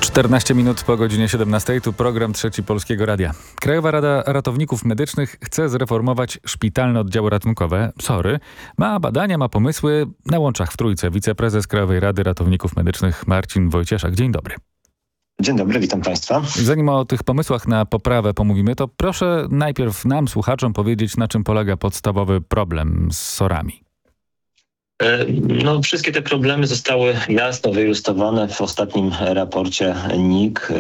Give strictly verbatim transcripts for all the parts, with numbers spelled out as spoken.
czternaście minut po godzinie siedemnastej, tu program Trzeci Polskiego Radia. Krajowa Rada Ratowników Medycznych chce zreformować szpitalne oddziały ratunkowe, SOR-y. Ma badania, ma pomysły. Na łączach w Trójce wiceprezes Krajowej Rady Ratowników Medycznych Marcin Wojcieszak. Dzień dobry. Dzień dobry, witam Państwa. Zanim o tych pomysłach na poprawę pomówimy, to proszę najpierw nam, słuchaczom, powiedzieć, na czym polega podstawowy problem z SOR-ami. No, wszystkie te problemy zostały jasno wyilustrowane w ostatnim raporcie N I K,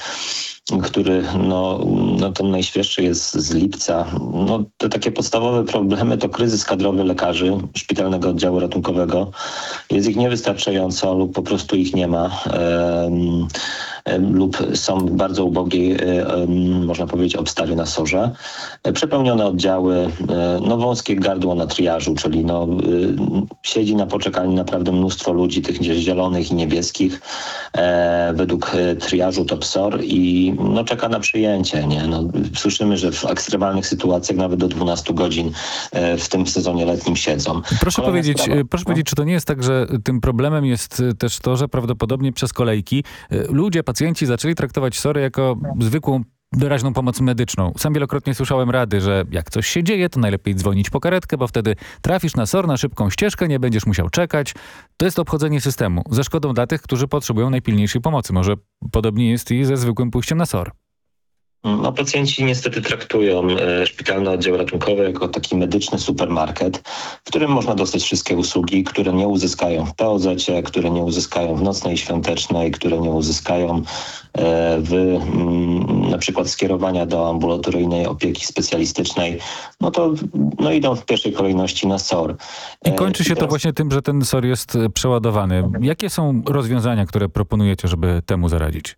który no, no ten najświeższy jest z lipca. No, te takie podstawowe problemy to kryzys kadrowy lekarzy szpitalnego oddziału ratunkowego. Jest ich niewystarczająco lub po prostu ich nie ma. Um, lub są w bardzo ubogiej, można powiedzieć, obstawie na sorze. Przepełnione oddziały, no wąskie gardło na triażu, czyli no, siedzi na poczekaniu naprawdę mnóstwo ludzi, tych zielonych i niebieskich, e, według triażu to P S O R i no, czeka na przyjęcie. Nie? No, słyszymy, że w ekstremalnych sytuacjach nawet do dwunastu godzin e, w tym sezonie letnim siedzą. Proszę powiedzieć, sprawa, proszę no? powiedzieć, czy to nie jest tak, że tym problemem jest też to, że prawdopodobnie przez kolejki ludzie, pacjenci zaczęli traktować SOR-y jako zwykłą doraźną pomoc medyczną. Sam wielokrotnie słyszałem rady, że jak coś się dzieje, to najlepiej dzwonić po karetkę, bo wtedy trafisz na SOR, na szybką ścieżkę, nie będziesz musiał czekać. To jest obchodzenie systemu, ze szkodą dla tych, którzy potrzebują najpilniejszej pomocy. Może podobnie jest i ze zwykłym pójściem na SOR. No, pacjenci niestety traktują e, szpitalny oddział ratunkowy jako taki medyczny supermarket, w którym można dostać wszystkie usługi, które nie uzyskają w P O Z-cie, które nie uzyskają w nocnej i świątecznej, które nie uzyskają e, w m, na przykład skierowania do ambulatoryjnej opieki specjalistycznej. No to no, idą w pierwszej kolejności na S O R. I kończy się I teraz... to właśnie tym, że ten SOR jest przeładowany. Jakie są rozwiązania, które proponujecie, żeby temu zaradzić?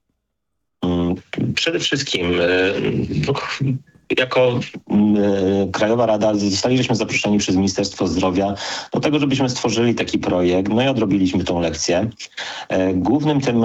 Przede wszystkim no, jako Krajowa Rada zostaliśmy zaproszeni przez Ministerstwo Zdrowia do tego, żebyśmy stworzyli taki projekt, no i odrobiliśmy tą lekcję. Głównym tym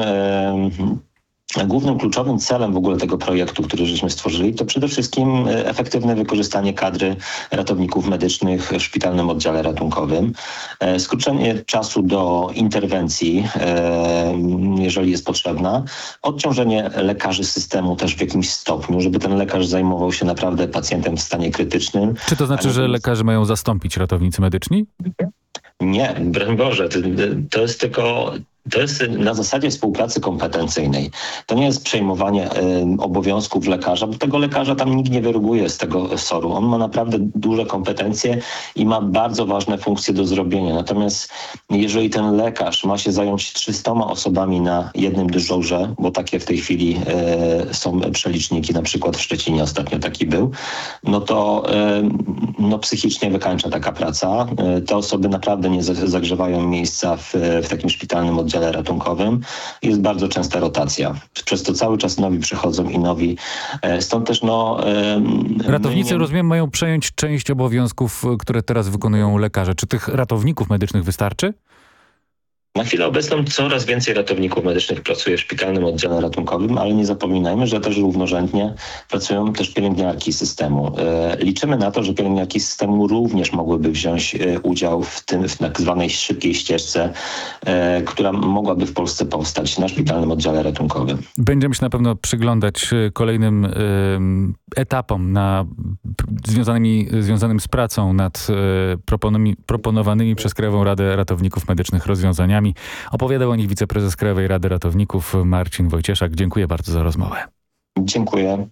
Głównym kluczowym celem w ogóle tego projektu, który żeśmy stworzyli, to przede wszystkim efektywne wykorzystanie kadry ratowników medycznych w szpitalnym oddziale ratunkowym, skrócenie czasu do interwencji, jeżeli jest potrzebna, odciążenie lekarzy systemu też w jakimś stopniu, żeby ten lekarz zajmował się naprawdę pacjentem w stanie krytycznym. Czy to znaczy, że lekarze mają zastąpić ratownicy medyczni? Nie, broń Boże, to, to jest tylko... To jest na zasadzie współpracy kompetencyjnej. To nie jest przejmowanie y, obowiązków lekarza, bo tego lekarza tam nikt nie wyruguje z tego S O R-u. On ma naprawdę duże kompetencje i ma bardzo ważne funkcje do zrobienia. Natomiast jeżeli ten lekarz ma się zająć trzystoma osobami na jednym dyżurze, bo takie w tej chwili y, są przeliczniki, na przykład w Szczecinie ostatnio taki był, no to y, no, psychicznie wykańcza taka praca. Y, te osoby naprawdę nie zagrzewają miejsca w, w takim szpitalnym oddziale ratunkowym. Jest bardzo częsta rotacja. Przez to cały czas nowi przychodzą i nowi. Stąd też no... Ratownicy, nie... rozumiem, mają przejąć część obowiązków, które teraz wykonują lekarze. Czy tych ratowników medycznych wystarczy? Na chwilę obecną coraz więcej ratowników medycznych pracuje w szpitalnym oddziale ratunkowym, ale nie zapominajmy, że też równorzędnie pracują też pielęgniarki systemu. Liczymy na to, że pielęgniarki systemu również mogłyby wziąć udział w tym, w tak zwanej szybkiej ścieżce, która mogłaby w Polsce powstać na szpitalnym oddziale ratunkowym. Będziemy się na pewno przyglądać kolejnym y, etapom na, związanymi, związanym z pracą nad y, proponowanymi przez Krajową Radę Ratowników Medycznych rozwiązaniami. Opowiadał o nich wiceprezes Krajowej Rady Ratowników Marcin Wojcieszak. Dziękuję bardzo za rozmowę. Dziękuję.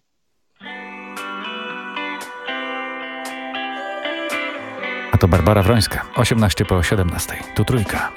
A to Barbara Wrońska, osiemnaście po siedemnastej. Tu Trójka.